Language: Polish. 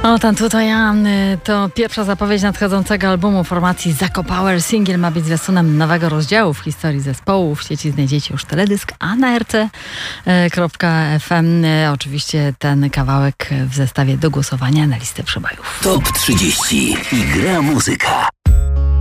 O, tam tutaj Jan, to pierwsza zapowiedź nadchodzącego albumu formacji Zako Power. Singiel ma być zwiastunem nowego rozdziału w historii zespołu. W sieci znajdziecie już teledysk, a na rc.fm oczywiście ten kawałek w zestawie do głosowania na listę przebojów. Top 30 i gra muzyka.